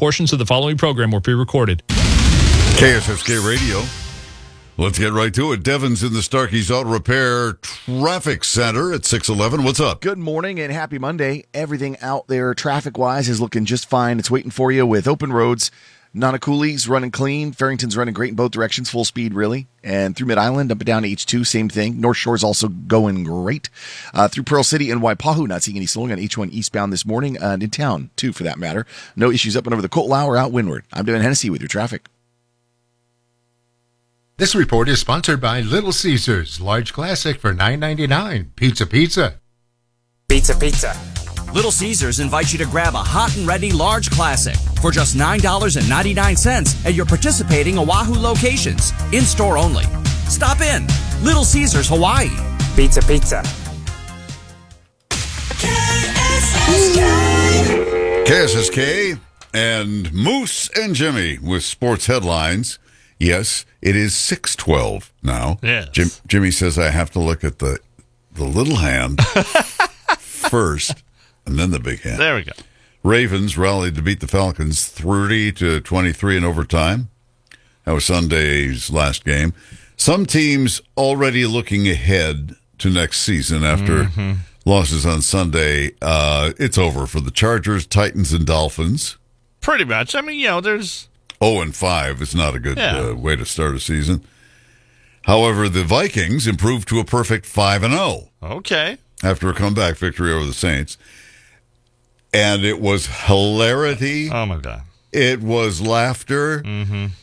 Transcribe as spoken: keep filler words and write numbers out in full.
Portions of the following program were pre-recorded. K S S K Radio. Let's get right to it. Devin's in the Starkey's Auto Repair Traffic Center at six eleven. What's up? Good morning and happy Monday. Everything out there traffic-wise is looking just fine. It's waiting for you with open roads. Nonacoolie's running clean. Farrington's running great in both directions, full speed, really. And through Mid-Island, up and down H two, same thing. North Shore's also going great. Uh, through Pearl City and Waipahu, not seeing any slowing on H one eastbound this morning, and in town, too, for that matter. No issues up and over the Coatlau or out windward. I'm Devin Hennessy with your traffic. This report is sponsored by Little Caesars, large classic for nine ninety-nine. Pizza Pizza. Pizza Pizza. Little Caesars invites you to grab a hot and ready large classic for just nine ninety-nine at your participating Oahu locations. In-store only. Stop in. Little Caesars, Hawaii. Pizza Pizza. K S S K and Moose and Jimmy with sports headlines. Yes, it is six twelve now. Yes. Jim, Jimmy says I have to look at the the little hand first, and then the big hand. There we go. Ravens rallied to beat the Falcons thirty to twenty-three in overtime. That was Sunday's last game. Some teams already looking ahead to next season after mm-hmm. losses on Sunday. Uh, it's over for the Chargers, Titans, and Dolphins. Pretty much. I mean, you know, there's... oh and five is not a good Yeah. uh, way to start a season. However, the Vikings improved to a perfect five and oh Okay. after a comeback victory over the Saints. And it was hilarity. Oh, my God. It was laughter. Mm-hmm.